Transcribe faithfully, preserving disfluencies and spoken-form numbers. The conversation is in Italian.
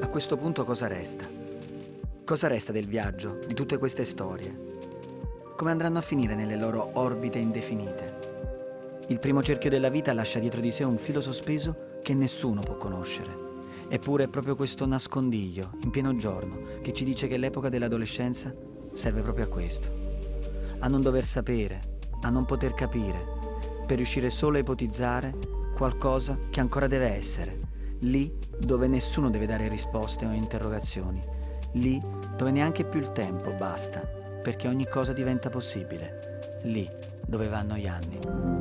questo punto cosa resta? Cosa resta del viaggio, di tutte queste storie? Come andranno a finire nelle loro orbite indefinite? Il primo cerchio della vita lascia dietro di sé un filo sospeso che nessuno può conoscere. Eppure è proprio questo nascondiglio, in pieno giorno, che ci dice che l'epoca dell'adolescenza serve proprio a questo. A non dover sapere, a non poter capire, per riuscire solo a ipotizzare qualcosa che ancora deve essere, lì dove nessuno deve dare risposte o interrogazioni, lì dove neanche più il tempo basta, perché ogni cosa diventa possibile, lì dove vanno gli anni.